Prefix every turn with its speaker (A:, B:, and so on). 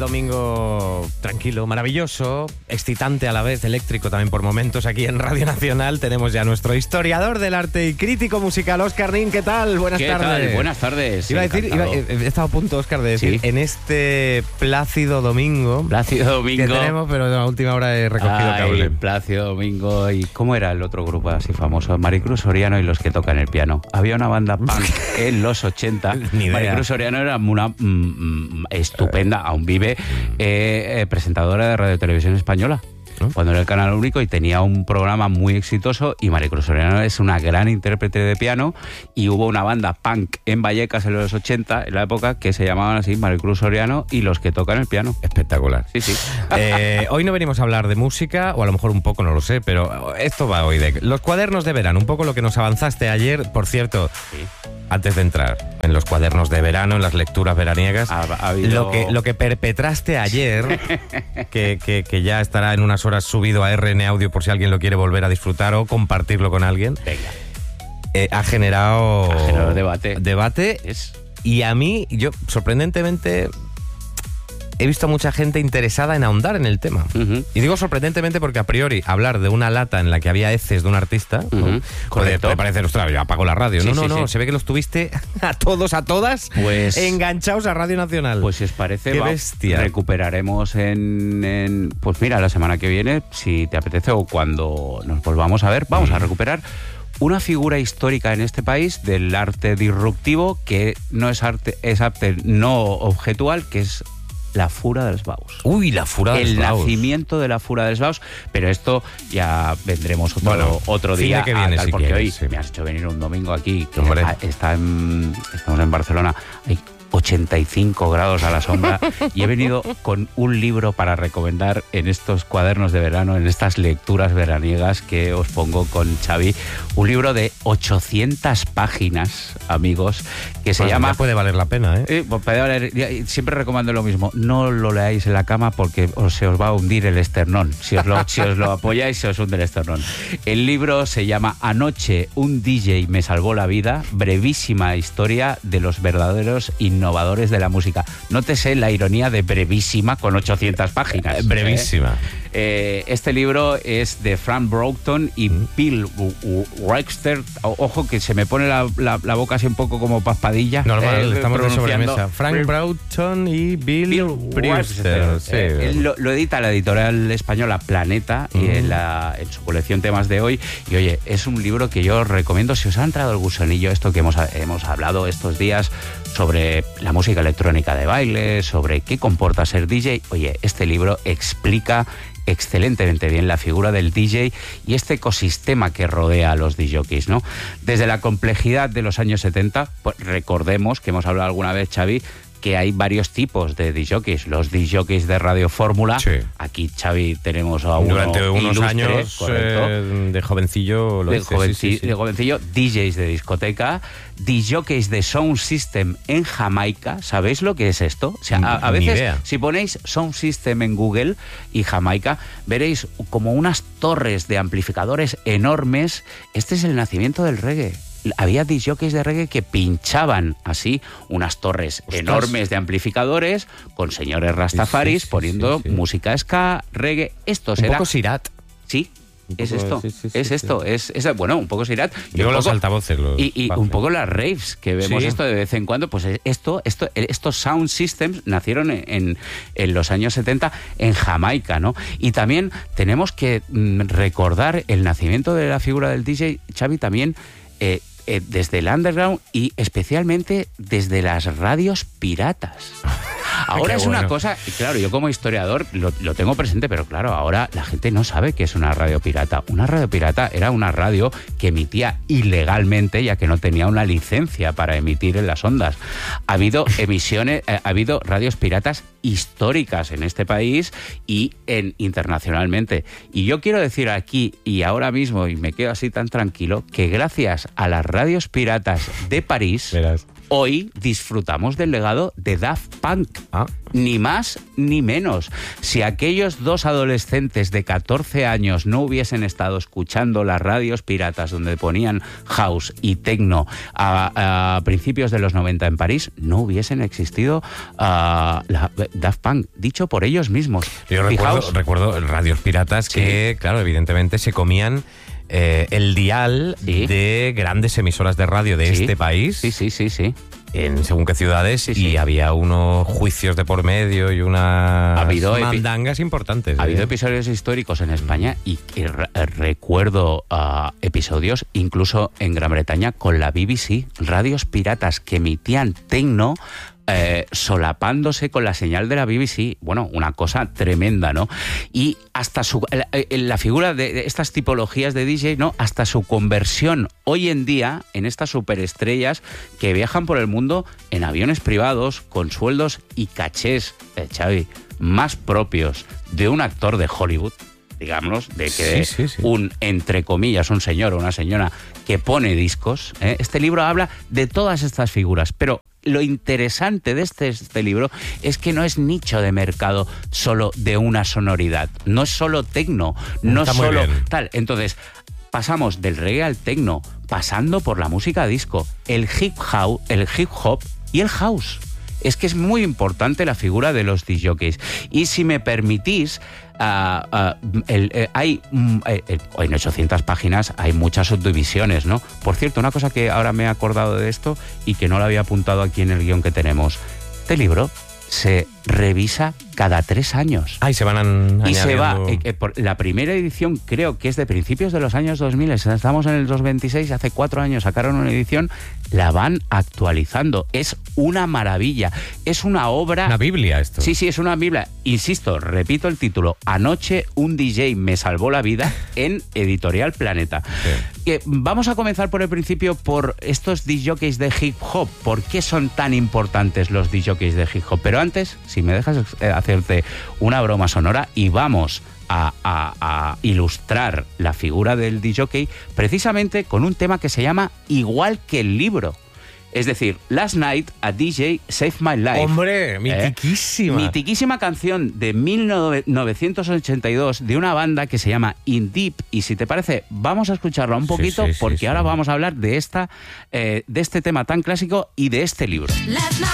A: domingo tranquilo, maravilloso, excitante a la vez, eléctrico también por momentos. Aquí en Radio Nacional tenemos ya nuestro historiador del arte y crítico musical, Óscar Nin. ¿Qué tal? Buenas tardes.
B: ¿Qué tal? Buenas tardes.
A: He estado a punto, Óscar, de decir,
B: ¿Sí?
A: en este plácido domingo que tenemos, pero de la última hora he recogido cable.
B: Plácido Domingo. ¿Y cómo era el otro grupo así famoso? Maricruz Soriano y los que tocan el piano. Había una banda punk en los 80.
A: Ni idea.
B: Maricruz Soriano era una estupenda, aún vive, presentadora de Radio Televisión Española. Cuando era el canal único, y tenía un programa muy exitoso, y Maricruz Soriano es una gran intérprete de piano, y hubo una banda punk en Vallecas en los 80, en la época, que se llamaban así, Maricruz Soriano y los que tocan el piano.
A: Espectacular.
B: Sí.
A: Hoy no venimos a hablar de música, o a lo mejor un poco, no lo sé, pero esto va hoy de los cuadernos de verano, un poco lo que nos avanzaste ayer. Por cierto, antes de entrar en los cuadernos de verano, en las lecturas veraniegas,
B: Ha habido...
A: lo que perpetraste ayer, que ya estará en unas horas subido a RN Audio por si alguien lo quiere volver a disfrutar o compartirlo con alguien.
B: Venga.
A: Ha generado
B: debate.
A: Y a mí, yo sorprendentemente he visto a mucha gente interesada en ahondar en el tema.
B: Uh-huh.
A: Y digo sorprendentemente porque a priori hablar de una lata en la que había heces de un artista, ¿no? puede parecer, ostras, yo apago la radio.
B: Sí,
A: no, se ve que los tuviste a todos, a todas,
B: pues,
A: enganchados a Radio Nacional.
B: Pues si os parece,
A: Qué bestia.
B: Recuperaremos pues mira, la semana que viene, si te apetece, o cuando nos volvamos a ver, vamos a recuperar una figura histórica en este país del arte disruptivo, que no es arte, es arte no objetual, que es la Fura dels Baus.
A: Uy, la Fura dels Baus.
B: El nacimiento de la Fura dels Baus, pero esto ya vendremos otro día
A: que viene,
B: porque
A: quieres,
B: hoy me has hecho venir un domingo aquí, que
A: Hombre.
B: estamos en Barcelona, hay 85 grados a la sombra, y he venido con un libro para recomendar en estos cuadernos de verano, en estas lecturas veraniegas que os pongo con Xavi. Un libro de 800 páginas, amigos, que se llama...
A: Ya puede valer la pena, ¿eh?
B: Puede valer, siempre recomiendo lo mismo: no lo leáis en la cama porque se os va a hundir el esternón. Si os lo apoyáis, se os hunde el esternón. El libro se llama Anoche un DJ me salvó la vida, brevísima historia de los verdaderos innovadores de la música. Nótese la ironía de brevísima con 800 páginas.
A: Brevísima.
B: Este libro es de Frank Broughton y Bill Webster. Ojo que se me pone la boca así un poco como paspadilla.
A: Normal, estamos de sobremesa. Frank Broughton y Bill Webster. Sí.
B: Lo edita la editorial española Planeta en su colección Temas de Hoy. Y oye, es un libro que yo os recomiendo si os ha entrado el gusanillo, esto que hemos hablado estos días sobre la música electrónica de baile, sobre qué comporta ser DJ. Oye, este libro explica excelentemente bien la figura del DJ y este ecosistema que rodea a los DJs, ¿no? Desde la complejidad de los años 70, pues recordemos que hemos hablado alguna vez, Xavi, que hay varios tipos de DJs. Los DJs de Radio Fórmula. Sí. Aquí, Xavi, tenemos a uno
A: durante unos
B: ilustre,
A: años de jovencillo.
B: De jovencillo, DJs de discoteca, DJs de Sound System en Jamaica. ¿Sabéis lo que es esto? O sea, a veces, si ponéis Sound System en Google y Jamaica, veréis como unas torres de amplificadores enormes. Este es el nacimiento del reggae. Había DJs de reggae que pinchaban así unas torres enormes de amplificadores con señores rastafaris poniendo música ska, reggae.
A: Un poco Sirat.
B: Sí. Es esto. Bueno, un poco Sirat.
A: Luego los altavoces.
B: Y un poco las raves, que vemos esto de vez en cuando. Pues estos sound systems nacieron en los años 70 en Jamaica, ¿no? Y también tenemos que recordar el nacimiento de la figura del DJ, Xavi, también desde el underground y especialmente desde las radios piratas. Ahora es una cosa, claro, yo como historiador lo tengo presente, pero claro, ahora la gente no sabe qué es una radio pirata. Una radio pirata era una radio que emitía ilegalmente, ya que no tenía una licencia para emitir en las ondas. Ha habido ha habido radios piratas históricas en este país y internacionalmente. Y yo quiero decir aquí y ahora mismo, y me quedo así tan tranquilo, que gracias a las radios piratas de París, Hoy disfrutamos del legado de Daft Punk. Ni más ni menos. Si aquellos dos adolescentes de 14 años no hubiesen estado escuchando las radios piratas donde ponían house y techno a principios de los 90 en París, no hubiesen existido Daft Punk, dicho por ellos mismos.
A: Yo recuerdo radios piratas que, claro, evidentemente se comían el dial de grandes emisoras de radio de este país.
B: Sí.
A: En según qué ciudades, y había unos juicios de por medio y unas mandangas importantes.
B: Ha habido episodios históricos en España y recuerdo episodios incluso en Gran Bretaña con la BBC, radios piratas que emitían techno solapándose con la señal de la BBC. Bueno, una cosa tremenda, ¿no? Y hasta la figura de estas tipologías de DJ, ¿no? Hasta su conversión hoy en día en estas superestrellas que viajan por el mundo en aviones privados con sueldos y cachés, Xavi, más propios de un actor de Hollywood, digamos, de que un, entre comillas, un señor o una señora que pone discos. Este libro habla de todas estas figuras, pero lo interesante de este libro es que no es nicho de mercado solo de una sonoridad, no es solo techno, no es solo tal. Entonces, pasamos del reggae al techno, pasando por la música disco, el hip hop y el house. Es que es muy importante la figura de los discjockeys. Y si me permitís, en 800 páginas hay muchas subdivisiones, ¿no? Por cierto, una cosa que ahora me he acordado de esto y que no lo había apuntado aquí en el guión que tenemos. Este libro se revisa cada 3 años.
A: Y se van añadiendo.
B: Y se va. La primera edición creo que es de principios de los años 2000. Estamos en el 2026, hace 4 años sacaron una edición, la van actualizando. Es una maravilla. Es una obra...
A: Una biblia esto.
B: Sí, es una biblia. Insisto, repito el título. Anoche un DJ me salvó la vida, en Editorial Planeta. Vamos a comenzar por el principio, por estos discjockeys de hip hop. ¿Por qué son tan importantes los discjockeys de hip hop? Pero antes, si me dejas hacerte una broma sonora, y vamos a ilustrar la figura del discjockey precisamente con un tema que se llama Igual que el libro. Es decir, Last Night a DJ Saved My Life.
A: ¡Hombre! Mitiquísima.
B: Mitiquísima canción de 1982 de una banda que se llama In Deep. Y si te parece, vamos a escucharla un poquito, porque ahora vamos a hablar de este tema tan clásico y de este libro.